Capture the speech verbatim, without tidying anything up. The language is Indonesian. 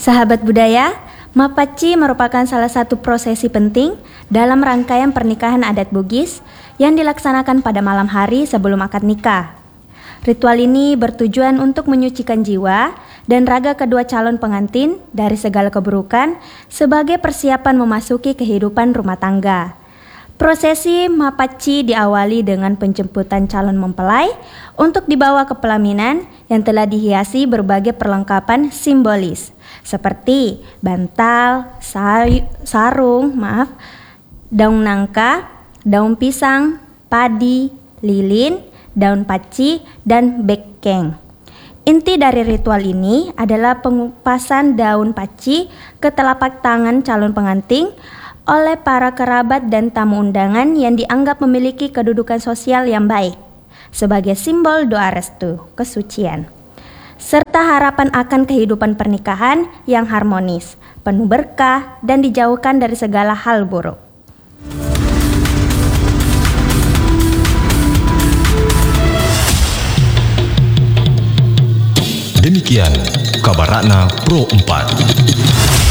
Sahabat budaya, Mapaci merupakan salah satu prosesi penting dalam rangkaian pernikahan adat Bugis yang dilaksanakan pada malam hari sebelum akad nikah. Ritual ini bertujuan untuk menyucikan jiwa dan raga kedua calon pengantin dari segala keburukan sebagai persiapan memasuki kehidupan rumah tangga. Prosesi Mapaci diawali dengan penjemputan calon mempelai untuk dibawa ke pelaminan yang telah dihiasi berbagai perlengkapan simbolis seperti bantal, say- sarung, maaf, daun nangka, daun pisang, padi, lilin, daun paci, dan bekeng. Inti dari ritual ini adalah pengupasan daun paci ke telapak tangan calon pengantin oleh para kerabat dan tamu undangan yang dianggap memiliki kedudukan sosial yang baik sebagai simbol doa restu, kesucian, serta harapan akan kehidupan pernikahan yang harmonis, penuh berkah, dan dijauhkan dari segala hal buruk. Demikian kabar Ratna Pro empat.